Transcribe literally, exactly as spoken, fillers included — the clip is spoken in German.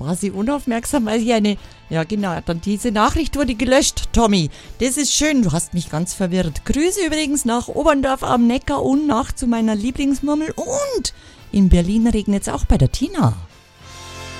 war sie unaufmerksam, weil hier eine... Ja genau, dann diese Nachricht wurde gelöscht, Tommy. Das ist schön, du hast mich ganz verwirrt. Grüße übrigens nach Oberndorf am Neckar und nach zu meiner Lieblingsmurmel. Und in Berlin regnet es auch bei der Tina.